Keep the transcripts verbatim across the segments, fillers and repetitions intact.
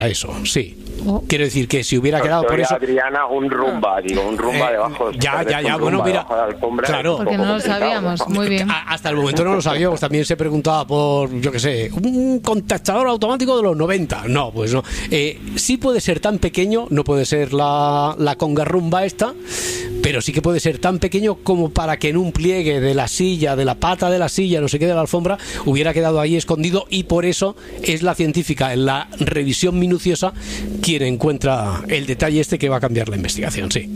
eso, sí. Oh. Quiero decir que si hubiera quedado por eso... Adriana, un rumba, digo, un rumba eh, debajo... Ya, ya, ya, bueno, mira... Claro. Porque no lo sabíamos, muy bien. Hasta el momento no lo sabíamos, también se preguntaba por, yo qué sé, un contactador automático de los noventa. No, pues no. Eh, sí puede ser tan pequeño, no puede ser la, la conga rumba esta, pero sí que puede ser tan pequeño como para que en un pliegue de la silla, de la pata de la silla, no sé qué, de la alfombra, hubiera quedado ahí escondido, y por eso es la científica, en la revisión minuciosa, quien encuentra el detalle este que va a cambiar la investigación, sí.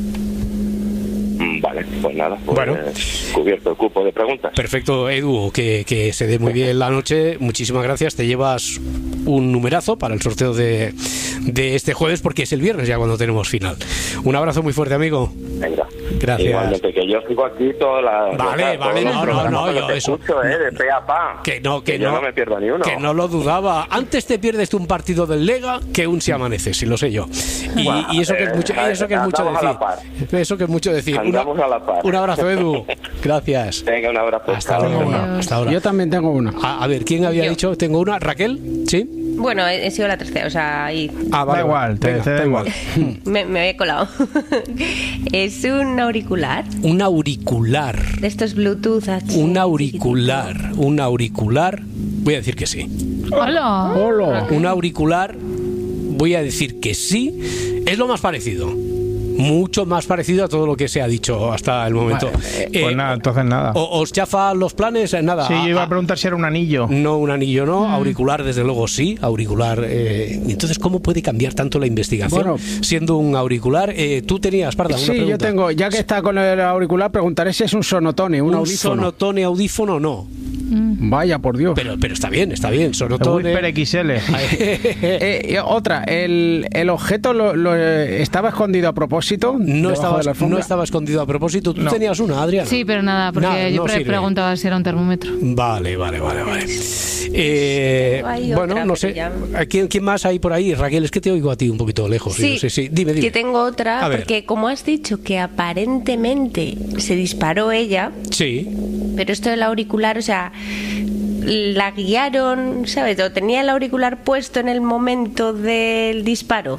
Vale, pues nada, pues bueno, cubierto el cupo de preguntas. Perfecto, Edu, que, que se dé muy bien la noche. Muchísimas gracias, te llevas un numerazo para el sorteo de, de este jueves, porque es el viernes ya cuando tenemos final. Un abrazo muy fuerte, amigo. Venga. Gracias. Igualmente, que yo sigo aquí toda la... Vale, vale, no, no, no, yo eso... Escucho, eh, de pe a pa. Que no, que, que no, yo no me pierdo ni uno. Que no lo dudaba. Antes te pierdes tú un partido del Lega que un se amanece, si lo sé yo. Y, bueno, y eso que es mucho, eh, eso que es mucho decir. Eso que es mucho decir. Una, a la par. Un abrazo, Edu. Gracias. Venga, un abrazo. Hasta ahora. Hasta ahora. Yo también tengo una. A, a ver, ¿quién había yo. dicho? Tengo una. ¿Raquel? ¿Sí? Bueno, he, he sido la tercera, o sea, ahí... Ah, vale, da igual, te, venga, te da igual. me, me había colado. ¿Es un auricular? Un auricular. De estos Bluetooth. H, un auricular. Chiquitito. Un auricular. Voy a decir que sí. Hola. Hola. Un auricular. Voy a decir que sí. Es lo más parecido. Mucho más parecido a todo lo que se ha dicho hasta el momento. Vale, eh, pues eh, nada, entonces nada. ¿Os chafa los planes? Nada. Sí, yo iba a preguntar si era un anillo. No, un anillo no. Mm. Auricular, desde luego sí. Auricular. Eh, entonces, ¿cómo puede cambiar tanto la investigación bueno, siendo un auricular? Eh, Tú tenías, Parda, una sí, pregunta. Yo tengo. Ya que está con el auricular, preguntaré si es un sonotone, un, un audífono. Un sonotone audífono, no. Vaya, por Dios. Pero, pero está bien, está bien. Sonotone. Whisper X L. eh, otra, el, el objeto lo, lo, estaba escondido a propósito. No estaba, no estaba escondido a propósito. Tú no. tenías una, Adriana. Sí, pero nada, porque nada, yo no pre preguntaba si era un termómetro. Vale, vale, vale, vale. Eh, bueno, otra, no sé. Ya... ¿Quién, ¿Quién más hay por ahí? Raquel, es que te oigo a ti un poquito lejos. Sí, sí, sí. Dime, dime. Que tengo otra, porque como has dicho que aparentemente se disparó ella. Sí. Pero esto del auricular, o sea, la guiaron, ¿sabes? O tenía el auricular puesto en el momento del disparo.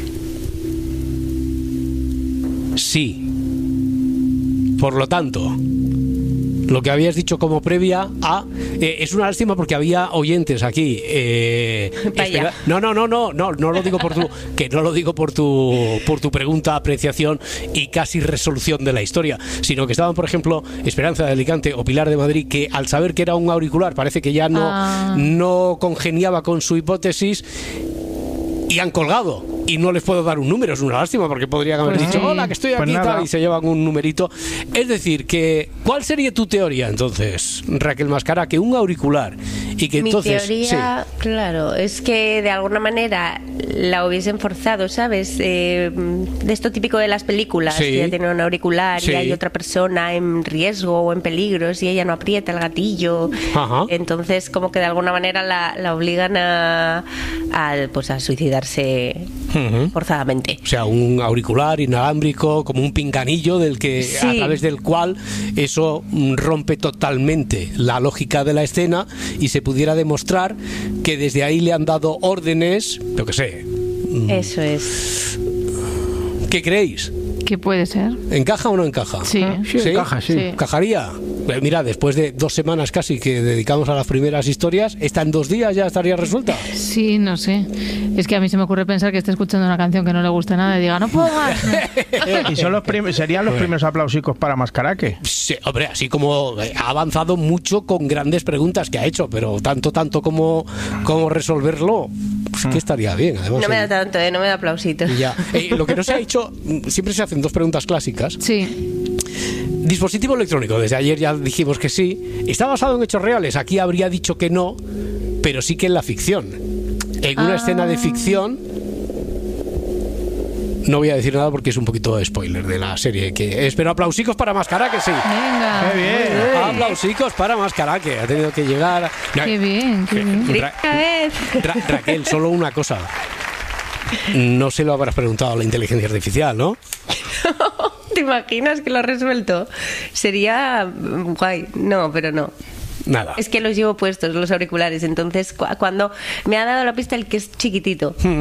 Sí. Por lo tanto, lo que habías dicho como previa a eh, es una lástima porque había oyentes aquí. Eh, espera, no, no, no, no, no, no lo digo por tu que no lo digo por tu por tu pregunta, apreciación y casi resolución de la historia, sino que estaban, por ejemplo, Esperanza de Alicante o Pilar de Madrid, que al saber que era un auricular parece que ya no ah. no congeniaba con su hipótesis y han colgado. Y no les puedo dar un número, es una lástima porque podrían haber pues dicho, sí. hola, que estoy aquí pues y tal, y se llevan un numerito. Es decir, que ¿cuál sería tu teoría entonces, Raquel Mascara? Que un auricular y que Mi entonces... teoría, sí. claro, es que de alguna manera la hubiesen forzado, ¿sabes? Eh, de esto típico de las películas, sí. que ella tiene un auricular sí. y hay otra persona en riesgo o en peligros y ella no aprieta el gatillo. Ajá. Entonces como que de alguna manera la, la obligan a, a, pues a suicidarse... Uh-huh. forzadamente. O sea, un auricular inalámbrico, como un pinganillo del que sí. a través del cual eso rompe totalmente la lógica de la escena y se pudiera demostrar que desde ahí le han dado órdenes, yo qué sé. Eso es. ¿Qué creéis? ¿Qué puede ser? ¿Encaja o no encaja? Sí, sí, ¿Sí? encaja, sí. sí. ¿Encajaría? Pues mira, después de dos semanas casi que dedicamos a las primeras historias, ¿esta en dos días ya estaría resuelta? Sí, no sé. Es que a mí se me ocurre pensar que esté escuchando una canción que no le gusta nada y diga, no puedo más. ¿Y son los prim- serían los primeros aplausicos para Mascaraque? Sí, hombre, así como ha avanzado mucho con grandes preguntas que ha hecho, pero tanto, tanto como, como resolverlo, pues que estaría bien. Además, no me da eh, tanto, eh, no me da aplausito. Ya. Eh, lo que no se ha hecho, siempre se hacen dos preguntas clásicas. Sí. Dispositivo electrónico, desde ayer ya dijimos que sí. ¿Está basado en hechos reales? Aquí habría dicho que no, pero sí que en la ficción. En una ah. escena de ficción. No voy a decir nada porque es un poquito de spoiler de la serie. Que espero aplausicos para Mascaraque, sí. Venga. Qué bien. Aplausicos para Mascaraque. Ha tenido que llegar. Qué bien, qué bien. Ra- Ra- Raquel, solo una cosa. No se lo habrás preguntado a la inteligencia artificial, ¿no? ¿Te imaginas que lo ha resuelto? Sería guay. No, pero no. Nada. Es que los llevo puestos, los auriculares. Entonces, cu- cuando me ha dado la pista el que es chiquitito.